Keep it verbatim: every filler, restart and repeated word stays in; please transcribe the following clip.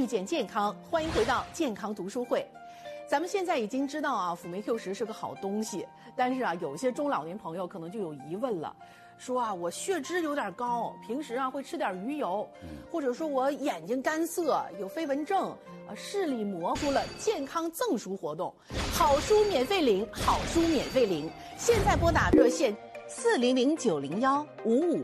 见健康，欢迎回到健康读书会。咱们现在已经知道啊，辅酶 Q 十是个好东西，但是啊，有些中老年朋友可能就有疑问了，说啊，我血脂有点高，平时啊会吃点鱼油，或者说我眼睛干涩，有飞蚊症，啊视力模糊了，健康赠书活动，好书免费领，好书免费领，现在拨打热线四零零九零幺五五